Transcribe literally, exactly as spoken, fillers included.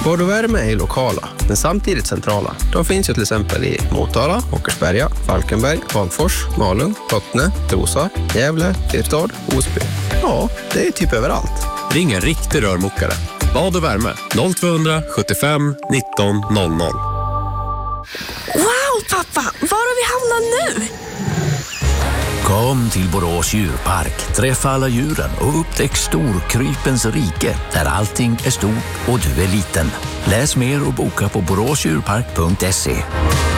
Bad och värme är lokala, men samtidigt centrala. De finns ju till exempel i Motala, Åkersberga, Falkenberg, Hagfors, Malung, Bottne, Trosa, Gävle, Filipstad, Osby. Ja, det är typ överallt. Ring en riktig rörmokare. Bad och värme noll två sjuttiofem nitton noll noll. Wow, pappa! Var har vi hamnat nu? Kom till Borås djurpark, träffa alla djuren och upptäck Storkrypens rike där allting är stort och du är liten. Läs mer och boka på boråsdjurpark punkt se.